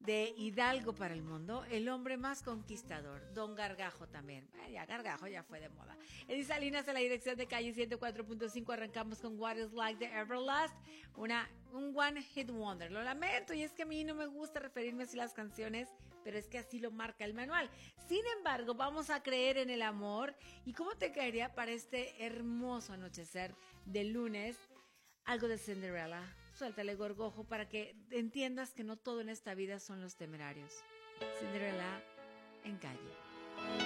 de Hidalgo para el mundo, el hombre más conquistador, Don Gargajo también. Ya Gargajo ya fue de moda. Edith Salinas en la dirección de Calle 104.5. Arrancamos con What is Like the Everlast, un one hit wonder. Lo lamento, y es que a mí no me gusta referirme así a las canciones, pero es que así lo marca el manual. Sin embargo, vamos a creer en el amor. ¿Y cómo te caería para este hermoso anochecer de lunes algo de Cinderella? Suéltale, Gorgojo, para que entiendas que no todo en esta vida son los temerarios. Cinderella en Calle.